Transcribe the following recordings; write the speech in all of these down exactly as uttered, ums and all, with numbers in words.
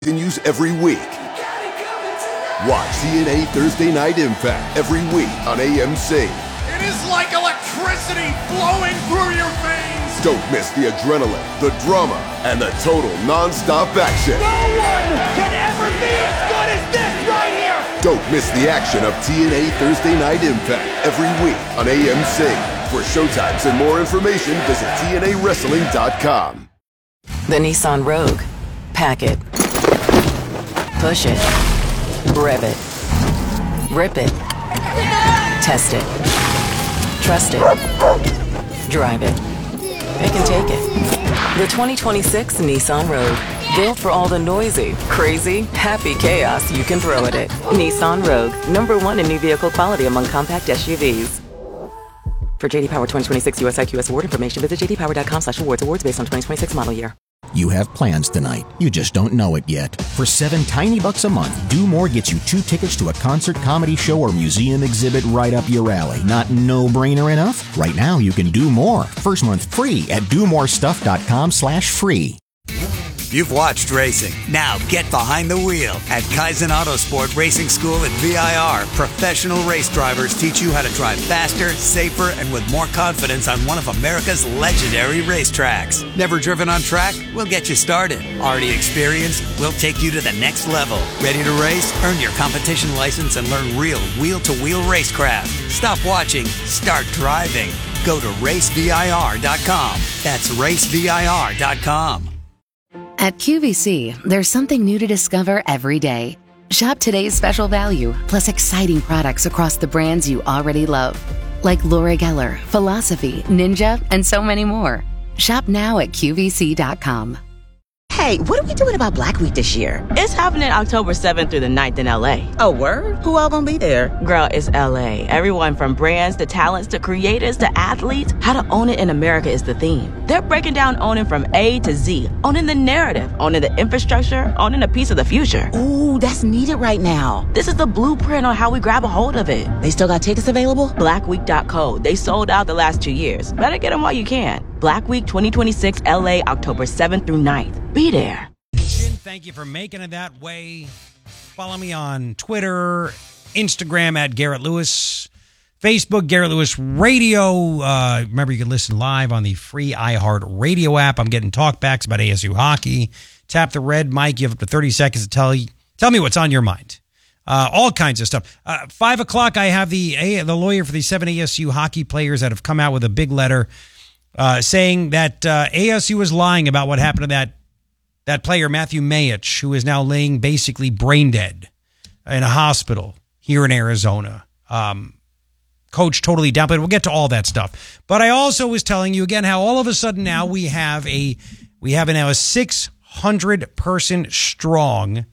Continues every week. Watch T N A Thursday Night Impact every week on A M C. It is like electricity flowing through your veins. Don't miss the adrenaline, the drama, and the total non-stop action. No one can ever be as good as this right here. Don't miss the action of T N A Thursday Night Impact every week on A M C. For showtimes and more information, visit T N A wrestling dot com. The Nissan Rogue. Pack it. Push it. Rev it. Rip it. Test it. Trust it. Drive it. It can take it. The twenty twenty-six Nissan Rogue. Built for all the noisy, crazy, happy chaos you can throw at it. Nissan Rogue. Number one in new vehicle quality among compact S U Vs. For J D Power twenty twenty-six U S I Q S award information, visit j d power dot com slash awards. Awards based on twenty twenty-six model year. You have plans tonight. You just don't know it yet. For seven tiny bucks a month, Do More gets you two tickets to a concert, comedy show, or museum exhibit right up your alley. Not no-brainer enough? Right now, you can do more. First month free at do more stuff dot com slash free. You've watched racing. Now get behind the wheel. At Kaizen Autosport Racing School at V I R, professional race drivers teach you how to drive faster, safer, and with more confidence on one of America's legendary racetracks. Never driven on track? We'll get you started. Already experienced? We'll take you to the next level. Ready to race? Earn your competition license and learn real wheel-to-wheel racecraft. Stop watching. Start driving. Go to race V I R dot com. That's race V I R dot com. At Q V C, there's something new to discover every day. Shop today's special value, plus exciting products across the brands you already love. Like Laura Geller, Philosophy, Ninja, and so many more. Shop now at Q V C dot com. Hey, what are we doing about Black Week this year? It's happening October seventh through the ninth in L A. Oh, word? Who all gonna be there? Girl, it's L A. Everyone from brands to talents to creators to athletes. How to own it in America is the theme. They're breaking down owning from A to Z. Owning the narrative, owning the infrastructure, owning a piece of the future. Ooh, that's needed right now. This is the blueprint on how we grab a hold of it. They still got tickets available? black week dot co. They sold out the last two years. Better get them while you can. Black Week twenty twenty-six L A, October seventh through ninth. Be there. Thank you for making it that way. Follow me on Twitter, Instagram at Garrett Lewis, Facebook, Garrett Lewis Radio. Uh, remember, you can listen live on the free iHeart Radio app. I'm getting talkbacks about A S U hockey. Tap the red mic. You have up to thirty seconds to tell you, tell me what's on your mind. Uh, all kinds of stuff. Uh, Five o'clock, I have the the lawyer for the seven A S U hockey players that have come out with a big letter uh, saying that uh, A S U was lying about what happened to that That player, Matthew Mayich, who is now laying basically brain dead in a hospital here in Arizona. Um, coach totally downplayed. We'll get to all that stuff. But I also was telling you again how all of a sudden now we have a we have now a six hundred person strong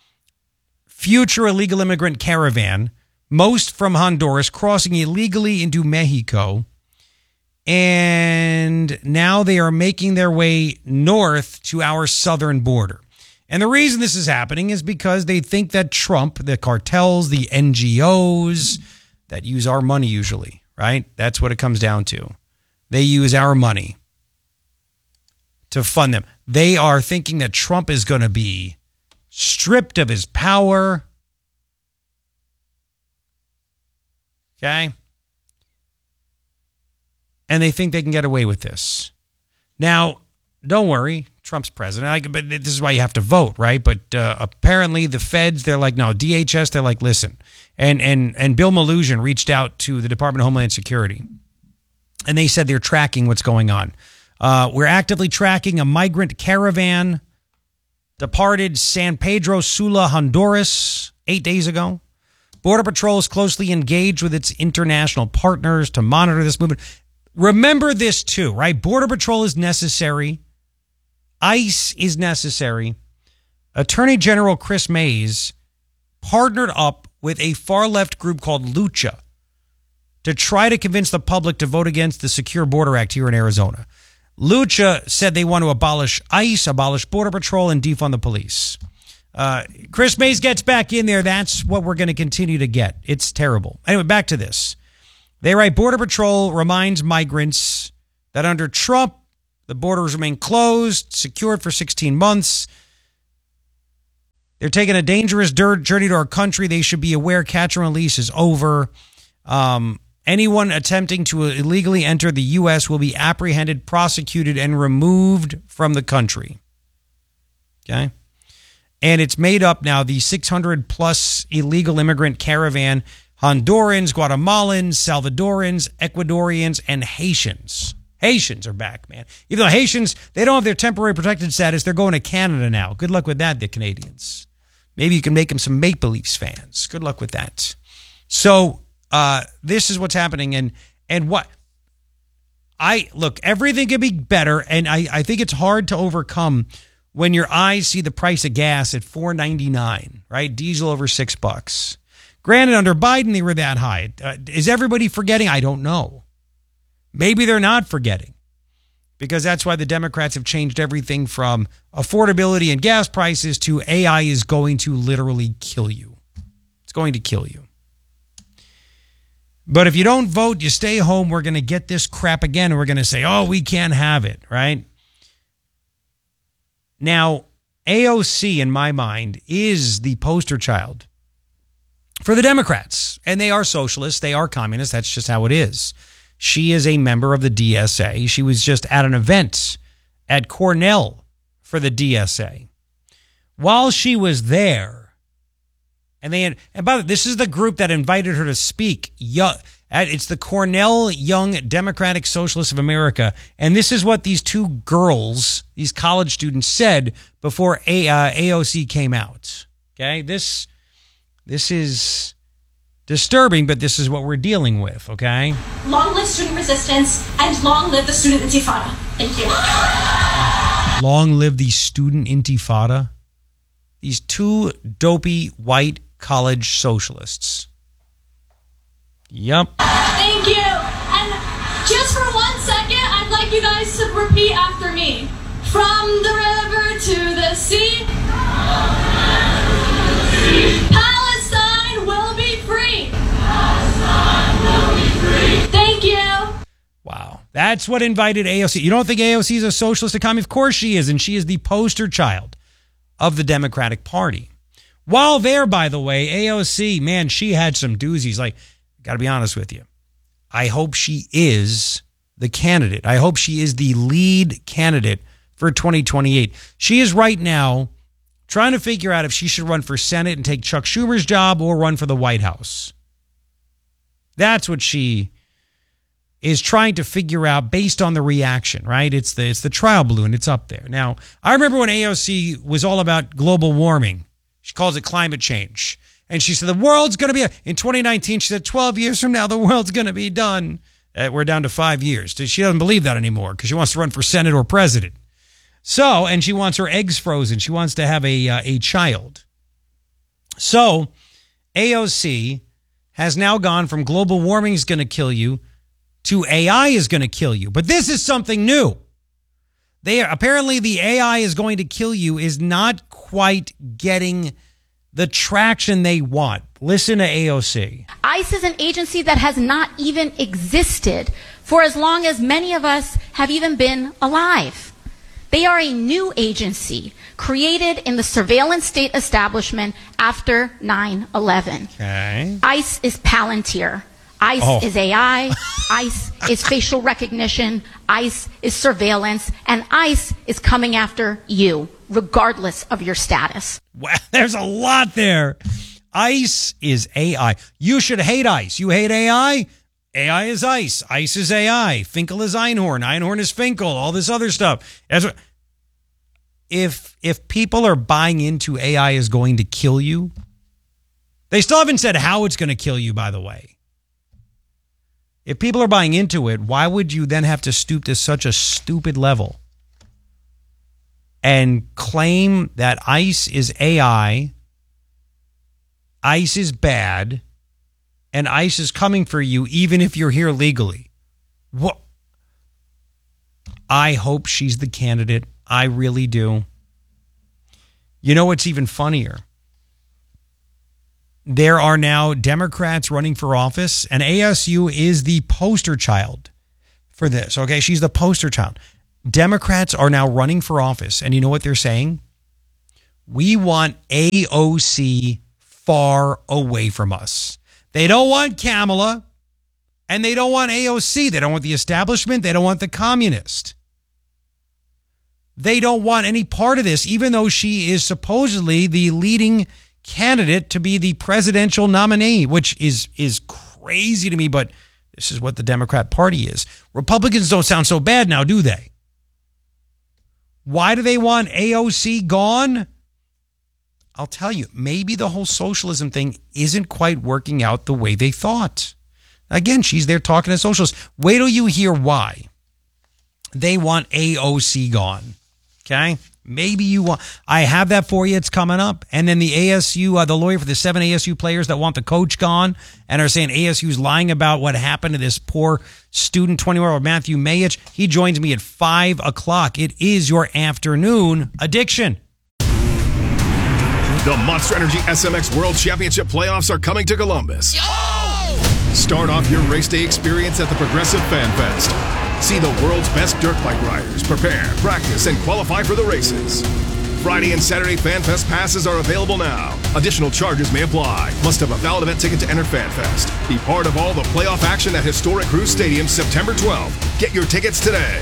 future illegal immigrant caravan, most from Honduras, crossing illegally into Mexico. And now they are making their way north to our southern border. And the reason this is happening is because they think that Trump, the cartels, the N G Os that use our money usually, right? That's what it comes down to. They use our money to fund them. They are thinking that Trump is going to be stripped of his power. Okay? And they think they can get away with this. Now, don't worry, Trump's president. I, but this is why you have to vote, right? But uh, apparently the feds, they're like, no, D H S, they're like, listen. And and and Bill Maloogian reached out to the Department of Homeland Security. And they said they're tracking what's going on. Uh, we're actively tracking a migrant caravan departed San Pedro Sula, Honduras, eight days ago. Border Patrol is closely engaged with its international partners to monitor this movement. Remember this too, right? Border Patrol is necessary. ICE is necessary. Attorney General Chris Mays partnered up with a far-left group called Lucha to try to convince the public to vote against the Secure Border Act here in Arizona. Lucha said they want to abolish ICE, abolish Border Patrol, and defund the police. Uh, Chris Mays gets back in there. That's what we're going to continue to get. It's terrible. Anyway, back to this. They write, Border Patrol reminds migrants that under Trump, the borders remain closed, secured for sixteen months. They're taking a dangerous dirt journey to our country. They should be aware catch and release is over. Um, anyone attempting to illegally enter the U S will be apprehended, prosecuted, and removed from the country. Okay? And it's made up now, the six hundred plus illegal immigrant caravan, Hondurans, Guatemalans, Salvadorans, Ecuadorians, and Haitians. Haitians are back, man. Even though Haitians, they don't have their temporary protected status, they're going to Canada now. Good luck with that, the Canadians. Maybe you can make them some Maple Leafs fans. Good luck with that. So uh, this is what's happening. And and what I look, everything can be better. And I, I think it's hard to overcome when your eyes see the price of gas at four ninety-nine, right? Diesel over six bucks. Granted, under Biden, they were that high. Uh, is everybody forgetting? I don't know. Maybe they're not forgetting, because that's why the Democrats have changed everything from affordability and gas prices to A I is going to literally kill you. It's going to kill you. But if you don't vote, you stay home, we're going to get this crap again. And we're going to say, oh, we can't have it, right? Now, A O C, in my mind, is the poster child for the Democrats. And they are socialists. They are communists. That's just how it is. She is a member of the D S A. She was just at an event at Cornell for the D S A. While she was there, and they had, and by the way, this is the group that invited her to speak. It's the Cornell Young Democratic Socialists of America. And this is what these two girls, these college students, said before A, uh, A O C came out. Okay, this this is disturbing, but this is what we're dealing with, okay? Long live student resistance, and long live the student intifada. Thank you. Long live the student intifada. These two dopey white college socialists. Yep. Thank you. And just for one second, I'd like you guys to repeat after me. From the river to the sea. Palestine will be free. Palestine will be free. Thank you. Wow. That's what invited A O C. You don't think A O C is a socialist economy? Of course she is, and she is the poster child of the Democratic Party. While there, by the way, A O C, man, she had some doozies. Like, got to be honest with you. I hope she is the candidate. I hope she is the lead candidate for twenty twenty-eight. She is right now trying to figure out if she should run for Senate and take Chuck Schumer's job or run for the White House. That's what she is trying to figure out based on the reaction, right? It's the, it's the trial balloon. It's up there. Now, I remember when A O C was all about global warming. She calls it climate change. And she said, the world's going to be, in twenty nineteen, she said, twelve years from now, the world's going to be done. Uh, we're down to five years. She doesn't believe that anymore because she wants to run for Senate or president. So, and she wants her eggs frozen. She wants to have a, uh, a child. So, A O C has now gone from global warming is going to kill you to A I is going to kill you. But this is something new. They are, apparently the A I is going to kill you is not quite getting the traction they want. Listen to A O C. ICE is an agency that has not even existed for as long as many of us have even been alive. They are a new agency created in the surveillance state establishment after nine eleven. Okay. ICE is Palantir. ICE Oh. is A I. ICE is facial recognition. ICE is surveillance. And ICE is coming after you, regardless of your status. Wow, there's a lot there. ICE is A I. You should hate ICE. You hate A I? A I is ICE. ICE is A I. Finkel is Einhorn. Einhorn is Finkel. All this other stuff. That's what, if if people are buying into A I is going to kill you, they still haven't said how it's going to kill you, by the way. If people are buying into it, why would you then have to stoop to such a stupid level and claim that ICE is A I, ICE is bad, and ICE is coming for you even if you're here legally? What? I hope she's the candidate. I really do. You know what's even funnier? There are now Democrats running for office, and A S U is the poster child for this. Okay, she's the poster child. Democrats are now running for office, and you know what they're saying? We want A O C far away from us. They don't want Kamala, and they don't want A O C. They don't want the establishment. They don't want the communist. They don't want any part of this, even though she is supposedly the leading candidate to be the presidential nominee, which is is crazy to me, but this is what the Democrat Party is. Republicans don't sound so bad now, do they? Why do they want A O C gone? I'll tell you, maybe the whole socialism thing isn't quite working out the way they thought. Again, she's there talking to socialists. Wait till you hear why they want A O C gone. Okay? Maybe you want, I have that for you. It's coming up. And then the A S U, uh, the lawyer for the seven A S U players that want the coach gone and are saying A S U's lying about what happened to this poor student, twenty-one-year-old Matthew Mayich. He joins me at five o'clock. It is your afternoon addiction. The Monster Energy S M X World Championship playoffs are coming to Columbus. Yo! Start off your race day experience at the Progressive Fan Fest. See the world's best dirt bike riders prepare, practice, and qualify for the races. Friday and Saturday Fan Fest passes are available now. Additional charges may apply. Must have a valid event ticket to enter Fan Fest. Be part of all the playoff action at historic Cruise Stadium September twelfth. Get your tickets today.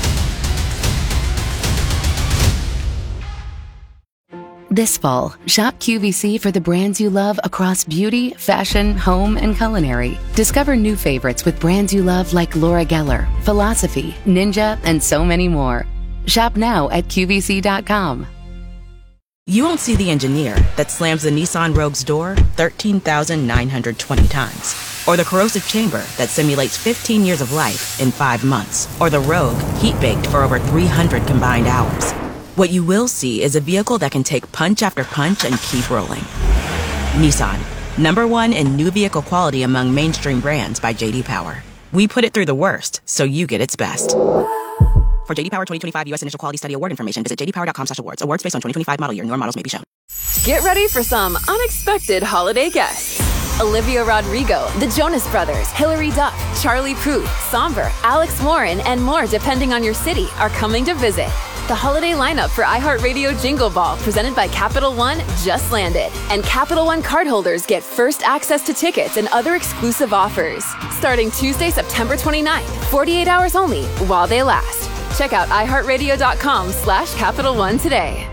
This fall, shop Q V C for the brands you love across beauty, fashion, home, and culinary. Discover new favorites with brands you love like Laura Geller, Philosophy, Ninja, and so many more. Shop now at Q V C dot com. You won't see the engineer that slams the Nissan Rogue's door thirteen thousand nine hundred twenty times. Or the corrosive chamber that simulates fifteen years of life in five months. Or the Rogue heat-baked for over three hundred combined hours. What you will see is a vehicle that can take punch after punch and keep rolling. Nissan, number one in new vehicle quality among mainstream brands by J D Power. We put it through the worst, so you get its best. For J D Power twenty twenty-five U S Initial Quality Study Award information, visit j d power dot com slash awards. Awards based on twenty twenty-five model year. Newer models may be shown. Get ready for some unexpected holiday guests. Olivia Rodrigo, the Jonas Brothers, Hilary Duff, Charlie Puth, Somber, Alex Warren, and more depending on your city are coming to visit. The holiday lineup for iHeartRadio Jingle Ball, presented by Capital One, just landed. And Capital One cardholders get first access to tickets and other exclusive offers. Starting Tuesday, September twenty-ninth, forty-eight hours only, while they last. Check out iHeartRadio.com slash Capital One today.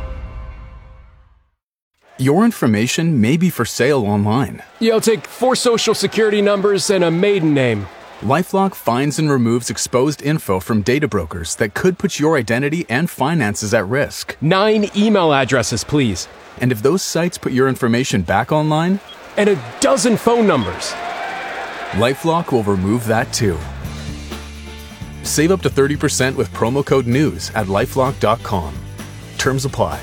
Your information may be for sale online. Yeah, I'll take four social security numbers and a maiden name. LifeLock finds and removes exposed info from data brokers that could put your identity and finances at risk. Nine email addresses, please. And if those sites put your information back online? And a dozen phone numbers. LifeLock will remove that too. Save up to thirty percent with promo code NEWS at lifelock dot com. Terms apply.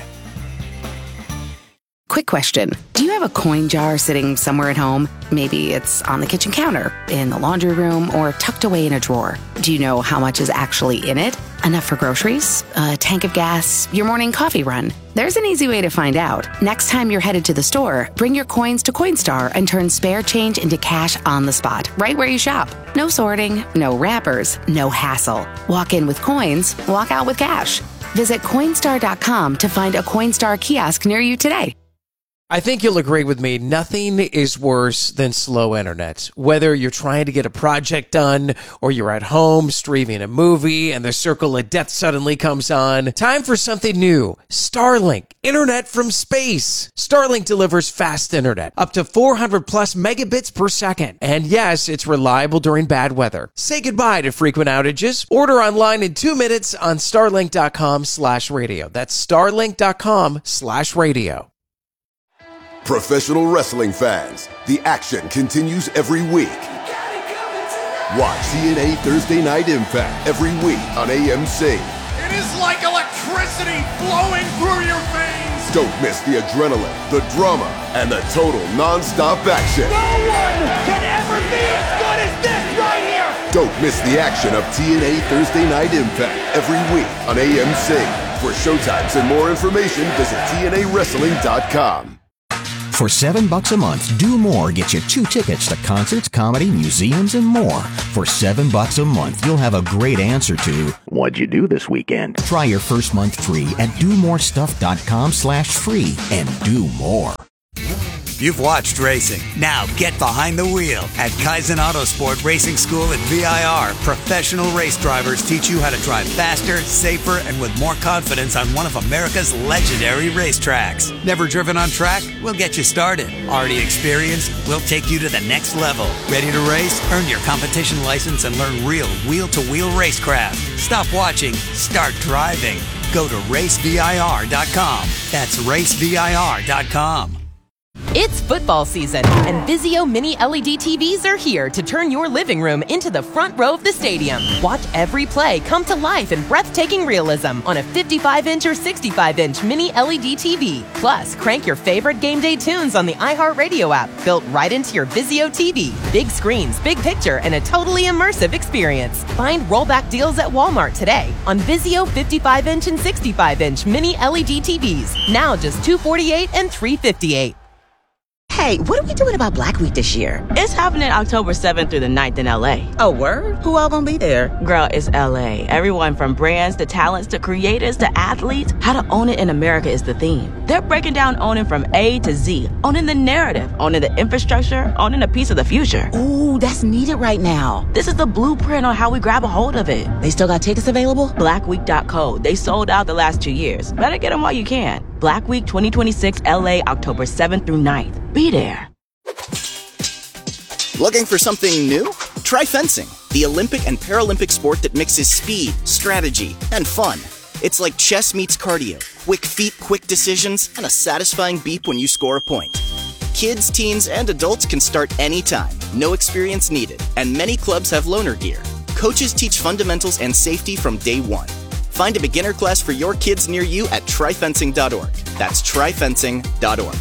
Quick question. Do you have a coin jar sitting somewhere at home? Maybe it's on the kitchen counter, in the laundry room, or tucked away in a drawer. Do you know how much is actually in it? Enough for groceries? A tank of gas? Your morning coffee run? There's an easy way to find out. Next time you're headed to the store, bring your coins to Coinstar and turn spare change into cash on the spot, right where you shop. No sorting, no wrappers, no hassle. Walk in with coins, walk out with cash. Visit Coinstar dot com to find a Coinstar kiosk near you today. I think you'll agree with me. Nothing is worse than slow internet. Whether you're trying to get a project done or you're at home streaming a movie and the circle of death suddenly comes on. Time for something new. Starlink. Internet from space. Starlink delivers fast internet. Up to four hundred plus megabits per second. And yes, it's reliable during bad weather. Say goodbye to frequent outages. Order online in two minutes on starlink dot com slash radio. That's starlink dot com slash radio. Professional wrestling fans, the action continues every week. Watch T N A Thursday Night Impact every week on A M C. It is like electricity flowing through your veins. Don't miss the adrenaline, the drama, and the total non-stop action. No one can ever be as good as this right here. Don't miss the action of T N A Thursday Night Impact every week on A M C. For showtimes and more information, visit T N A wrestling dot com. For seven bucks a month, Do More gets you two tickets to concerts, comedy, museums, and more. For seven bucks a month, you'll have a great answer to what'd you do this weekend? Try your first month free at do more stuff dot com slash free and do more. You've watched racing. Now get behind the wheel. At Kaizen Autosport Racing School at V I R, professional race drivers teach you how to drive faster, safer, and with more confidence on one of America's legendary racetracks. Never driven on track? We'll get you started. Already experienced? We'll take you to the next level. Ready to race? Earn your competition license and learn real wheel-to-wheel racecraft. Stop watching. Start driving. Go to race V I R dot com. That's race V I R dot com. It's football season, and Vizio Mini L E D T Vs are here to turn your living room into the front row of the stadium. Watch every play come to life in breathtaking realism on a fifty-five inch or sixty-five inch Mini L E D T V. Plus, crank your favorite game day tunes on the iHeartRadio app, built right into your Vizio T V. Big screens, big picture, and a totally immersive experience. Find rollback deals at Walmart today on Vizio fifty-five inch and sixty-five inch Mini L E D T Vs. Now just two hundred forty-eight dollars and three hundred fifty-eight dollars. Hey, what are we doing about Black Week this year? It's happening October seventh through the ninth in L A. Oh, word? Who all gonna be there? Girl, it's L A. Everyone from brands to talents to creators to athletes, how to own it in America is the theme. They're breaking down owning from A to Z, owning the narrative, owning the infrastructure, owning a piece of the future. Ooh, that's needed right now. This is the blueprint on how we grab a hold of it. They still got tickets available? black week dot co. They sold out the last two years. Better get them while you can. Black Week twenty twenty-six L A, October seventh through ninth. Be there. Looking for something new? Try fencing, the Olympic and Paralympic sport that mixes speed, strategy, and fun. It's like chess meets cardio, quick feet, quick decisions, and a satisfying beep when you score a point. Kids, teens, and adults can start anytime, no experience needed, and many clubs have loaner gear. Coaches teach fundamentals and safety from day one. Find a beginner class for your kids near you at try fencing dot org. That's try fencing dot org.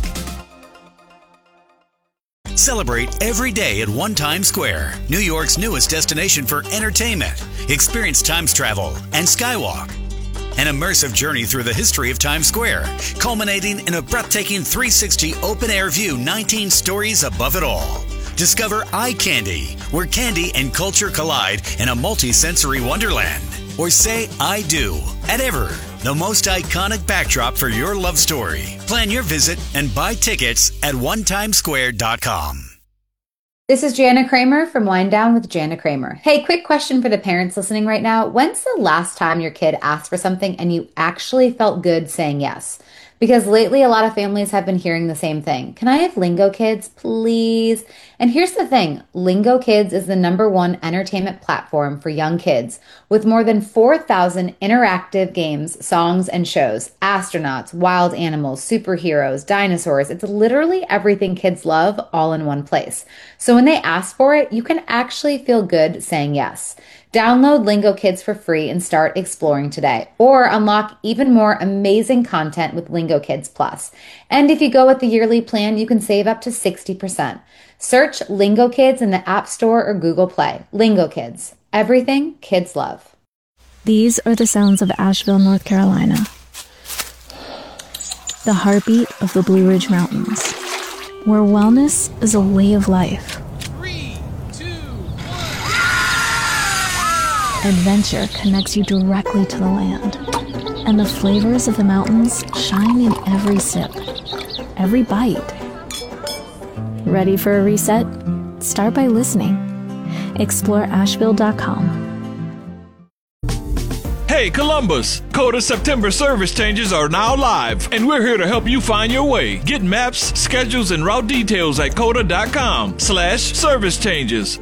Celebrate every day at One Times Square, New York's newest destination for entertainment. Experience Times travel and Skywalk. An immersive journey through the history of Times Square, culminating in a breathtaking three sixty open-air view, nineteen stories above it all. Discover Eye Candy, where candy and culture collide in a multi-sensory wonderland. Or say I do at Ever, the most iconic backdrop for your love story. Plan your visit and buy tickets at one times square dot com. This is Jana Kramer from Wind Down with Jana Kramer. Hey, quick question for the parents listening right now. When's the last time your kid asked for something and you actually felt good saying yes? Because lately a lot of families have been hearing the same thing. Can I have Lingo Kids, please? And here's the thing. Lingo Kids is the number one entertainment platform for young kids with more than four thousand interactive games, songs, and shows. Astronauts, wild animals, superheroes, dinosaurs. It's literally everything kids love all in one place. So when they ask for it, you can actually feel good saying yes. Download Lingo Kids for free and start exploring today, or unlock even more amazing content with Lingo Kids Plus. And if you go with the yearly plan, you can save up to sixty percent. Search Lingo Kids in the App Store or Google Play. Lingo Kids, everything kids love. These are the sounds of Asheville, North Carolina. The heartbeat of the Blue Ridge Mountains, where wellness is a way of life. Adventure connects you directly to the land, and the flavors of the mountains shine in every sip, every bite. Ready for a reset? Start by listening. Explore asheville dot com. Hey Columbus! Coda September service changes are now live, and we're here to help you find your way. Get maps, schedules, and route details at coda dot com slash service changes.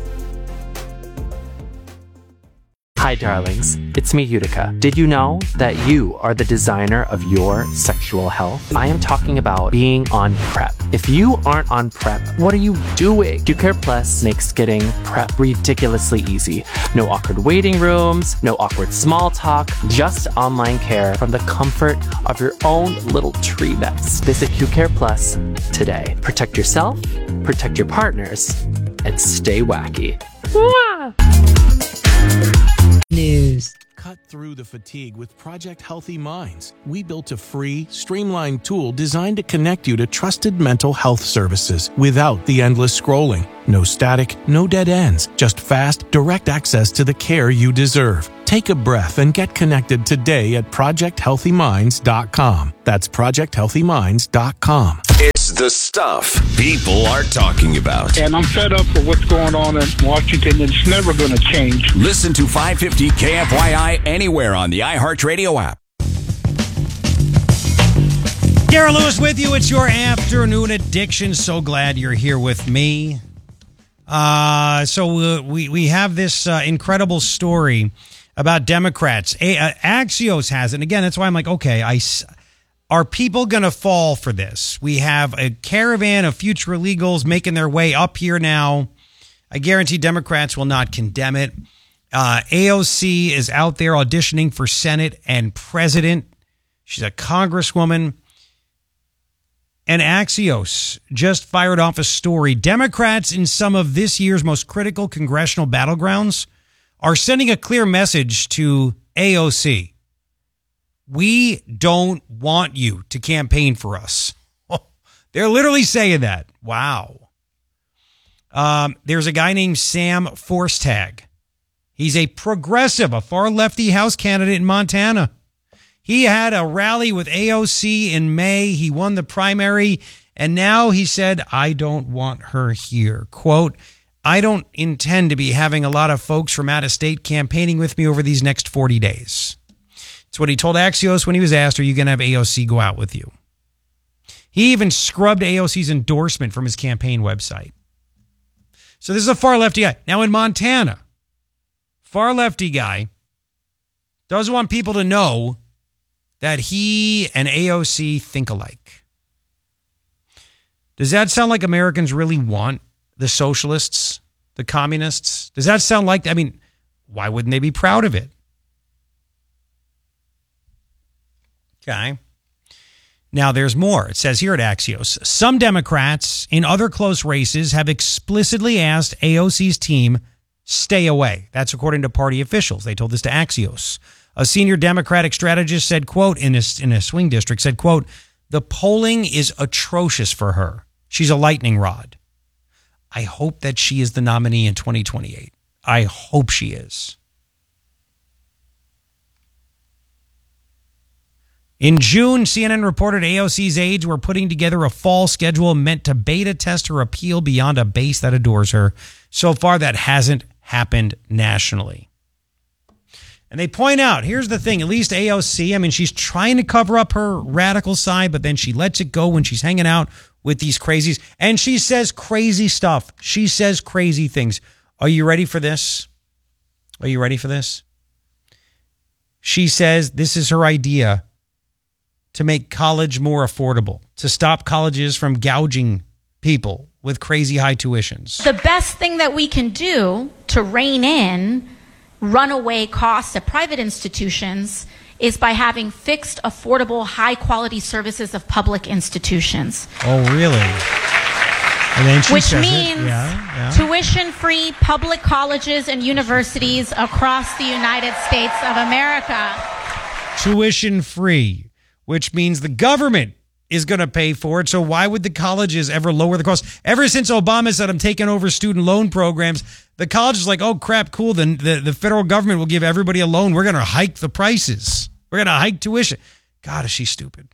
Hi darlings, it's me Utica. Did you know that you are the designer of your sexual health? I am talking about being on PrEP. If you aren't on PrEP, what are you doing? Q-Care Plus makes getting PrEP ridiculously easy. No awkward waiting rooms, no awkward small talk, just online care from the comfort of your own little tree nest. Visit Q-Care Plus today. Protect yourself, protect your partners, and stay wacky. News. Cut through the fatigue with Project Healthy Minds. We built a free, streamlined tool designed to connect you to trusted mental health services without the endless scrolling. No static, no dead ends, just fast, direct access to the care you deserve. Take a breath and get connected today at project healthy minds dot com. That's project healthy minds dot com. It's the stuff people are talking about. And I'm fed up with what's going on in Washington. It's never going to change. Listen to five fifty K F Y I anywhere on the iHeartRadio app. Garrett Lewis with you. It's your afternoon addiction. So glad you're here with me. Uh, so uh, we, we have this uh, incredible story about Democrats. A- uh, Axios has it. And again, that's why I'm like, okay, I, are people going to fall for this? We have a caravan of future illegals making their way up here now. I guarantee Democrats will not condemn it. Uh, A O C is out there auditioning for Senate and president. She's a congresswoman. And Axios just fired off a story. Democrats in some of this year's most critical congressional battlegrounds are sending a clear message to A O C. We don't want you to campaign for us. Oh, they're literally saying that. Wow. Um, there's a guy named Sam Forstag. He's a progressive, a far lefty House candidate in Montana. He had a rally with A O C in May. He won the primary, and now he said, I don't want her here. Quote, I don't intend to be having a lot of folks from out of state campaigning with me over these next forty days. It's what he told Axios when he was asked, are you going to have A O C go out with you? He even scrubbed A O C's endorsement from his campaign website. So this is a far lefty guy. Now in Montana, far lefty guy doesn't want people to know that he and A O C think alike. Does that sound like Americans really want the socialists, the communists? Does that sound like, I mean, why wouldn't they be proud of it? Okay. Now there's more. It says here at Axios, some Democrats in other close races have explicitly asked A O C's team stay away. That's according to party officials. They told this to Axios. A senior Democratic strategist said, quote, in a, in a swing district, said, quote, the polling is atrocious for her. She's a lightning rod. I hope that she is the nominee in twenty twenty-eight. I hope she is. In June, C N N reported A O C's aides were putting together a fall schedule meant to beta test her appeal beyond a base that adores her. So far, that hasn't happened nationally. And they point out, here's the thing, at least A O C, I mean, she's trying to cover up her radical side, but then she lets it go when she's hanging out with these crazies. And she says crazy stuff. She says crazy things. Are you ready for this? Are you ready for this? She says this is her idea to make college more affordable, to stop colleges from gouging people with crazy high tuitions. The best thing that we can do to rein in runaway costs at private institutions is by having fixed, affordable, high-quality services of public institutions. Oh, really? And then she Which says means it. Yeah, yeah. tuition-free public colleges and universities across the United States of America. Tuition-free, which means the government is going to pay for it. So why would the colleges ever lower the cost? Ever since Obama said, I'm taking over student loan programs, the college is like, oh, crap, cool. Then the, the federal government will give everybody a loan. We're going to hike the prices. We're going to hike tuition. God, is she stupid.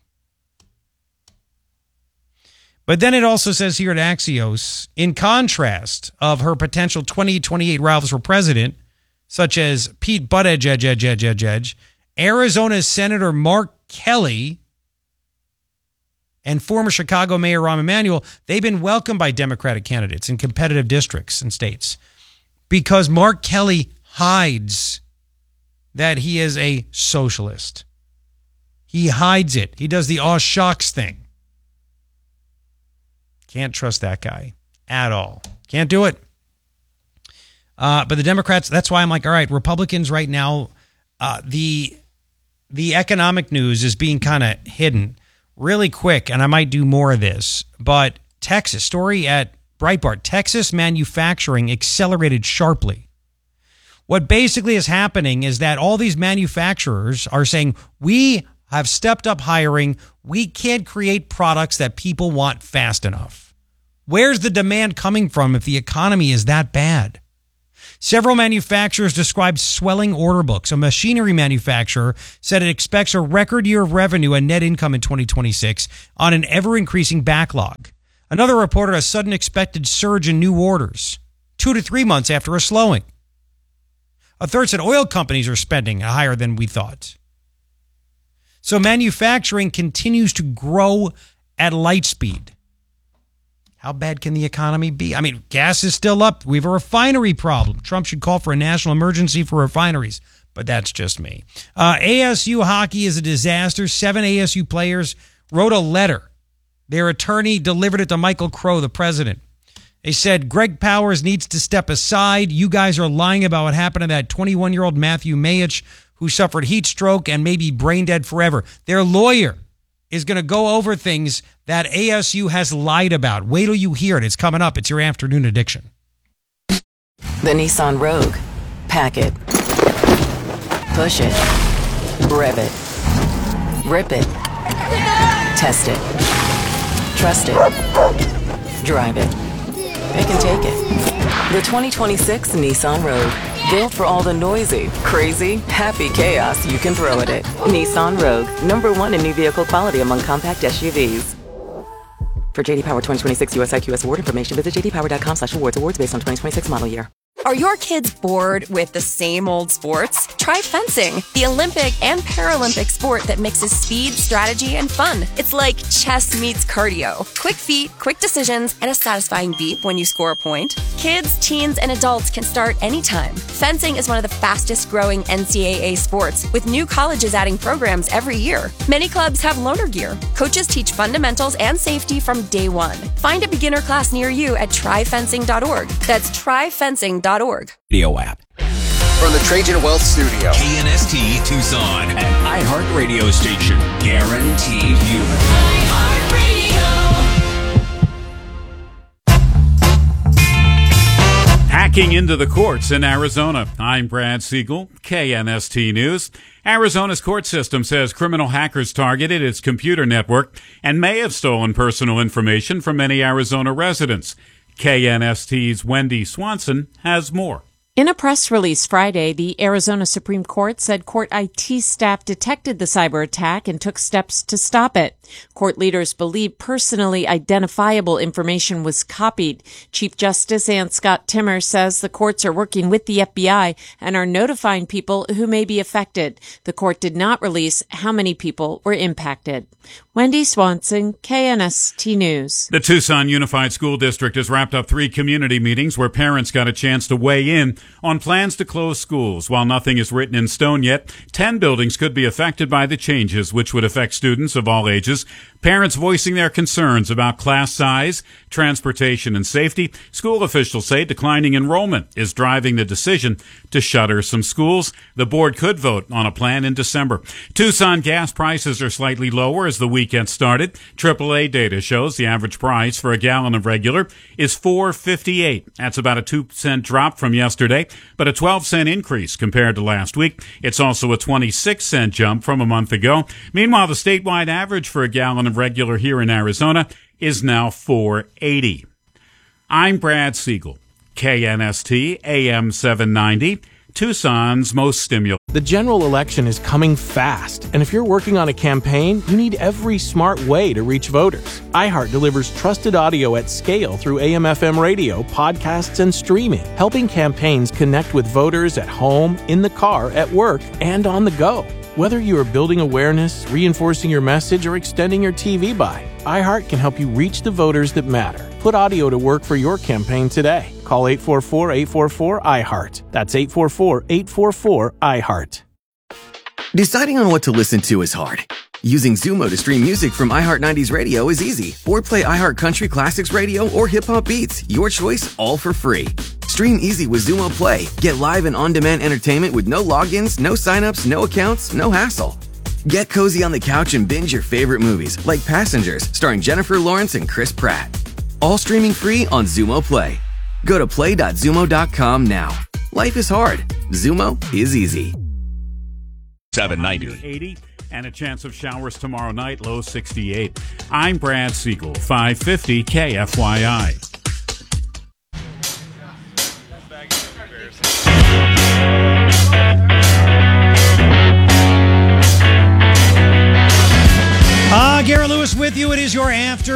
But then it also says here at Axios, in contrast of her potential twenty twenty-eight rivals for president, such as Pete Buttigieg, edge, edge, edge, edge, edge, Arizona Senator Mark Kelly, and former Chicago Mayor Rahm Emanuel, they've been welcomed by Democratic candidates in competitive districts and states because Mark Kelly hides that he is a socialist. He hides it. He does the aw shucks thing. Can't trust that guy at all. Can't do it. Uh, but the Democrats, that's why I'm like, all right, Republicans right now, uh, the the economic news is being kind of hidden really quick, and I might do more of this. But Texas, story at Breitbart, Texas manufacturing accelerated sharply. What basically is happening is that all these manufacturers are saying, we have stepped up hiring. We can't create products that people want fast enough. Where's the demand coming from if the economy is that bad? Several manufacturers described swelling order books. A machinery manufacturer said it expects a record year of revenue and net income in twenty twenty-six on an ever-increasing backlog. Another reported a sudden expected surge in new orders, two to three months after a slowing. A third said oil companies are spending higher than we thought. So manufacturing continues to grow at light speed. How bad can the economy be? I mean, gas is still up. We have a refinery problem. Trump should call for a national emergency for refineries, but that's just me. Uh, A S U hockey is a disaster. Seven A S U players wrote a letter. Their attorney delivered it to Michael Crow, the president. They said, Greg Powers needs to step aside. You guys are lying about what happened to that twenty-one-year-old Matthew Mayich who suffered heat stroke and may be brain dead forever. Their lawyer is going to go over things that A S U has lied about. Wait till you hear it. It's coming up. It's your afternoon addiction. The Nissan Rogue. Pack it. Push it. Rev it. Rip it. Test it. Trust it. Drive it. It can take it. The twenty twenty-six Nissan Rogue. Built for all the noisy, crazy, happy chaos you can throw at it. Nissan Rogue. Number one in new vehicle quality among compact S U Vs. For J D Power twenty twenty-six U S I Q S award information, visit j d power dot com slash awards. Awards based on twenty twenty-six model year. Are your kids bored with the same old sports? Try fencing, the Olympic and Paralympic sport that mixes speed, strategy, and fun. It's like chess meets cardio. Quick feet, quick decisions, and a satisfying beep when you score a point. Kids, teens, and adults can start anytime. Fencing is one of the fastest growing N C double A sports, with new colleges adding programs every year. Many clubs have loaner gear. Coaches teach fundamentals and safety from day one. Find a beginner class near you at try fencing dot org. That's try fencing dot org. Video app. From the Trajan Wealth Studio, K N S T Tucson, an iHeart radio station. Guaranteed human. Hacking into the courts in Arizona. I'm Brad Siegel, K N S T News. Arizona's court system says criminal hackers targeted its computer network and may have stolen personal information from many Arizona residents. K N S T's Wendy Swanson has more. In a press release Friday, the Arizona Supreme Court said court I T staff detected the cyber attack and took steps to stop it. Court leaders believe personally identifiable information was copied. Chief Justice Ann Scott Timmer says the courts are working with the F B I and are notifying people who may be affected. The court did not release how many people were impacted. Wendy Swanson, K N S T News. The Tucson Unified School District has wrapped up three community meetings where parents got a chance to weigh in on plans to close schools. While nothing is written in stone yet, ten buildings could be affected by the changes, which would affect students of all ages. Parents voicing their concerns about class size, transportation, and safety. School officials say declining enrollment is driving the decision to shutter some schools. The board could vote on a plan in December. Tucson gas prices are slightly lower as the weekend started. triple A data shows the average price for a gallon of regular is four fifty-eight. That's about a two cent drop from yesterday, but a twelve cent increase compared to last week. It's also a twenty-six cent jump from a month ago. Meanwhile, the statewide average for a gallon of regular here in Arizona is now four eighty. I'm Brad Siegel, K N S T A M seven ninety, Tucson's most stimulating. The general election is coming fast, and if you're working on a campaign, you need every smart way to reach voters. iHeart delivers trusted audio at scale through A M F M radio, podcasts, and streaming, helping campaigns connect with voters at home, in the car, at work, and on the go. Whether you are building awareness, reinforcing your message, or extending your T V buy, iHeart can help you reach the voters that matter. Put audio to work for your campaign today. Call eight four four, eight four four, I heart. That's eight four four, eight four four, I heart. Deciding on what to listen to is hard. Using Zumo to stream music from iHeart nineties Radio is easy. Or play iHeart Country Classics Radio or Hip Hop Beats. Your choice, all for free. Stream easy with Zumo Play. Get live and on-demand entertainment with no logins, no signups, no accounts, no hassle. Get cozy on the couch and binge your favorite movies, like Passengers, starring Jennifer Lawrence and Chris Pratt. All streaming free on Zumo Play. Go to play dot zumo dot com now. Life is hard. Zumo is easy. seven ninety. eighty and a chance of showers tomorrow night, low sixty-eight. I'm Brad Siegel, five fifty K F Y I. Ah, uh, Garrett Lewis with you. It is your after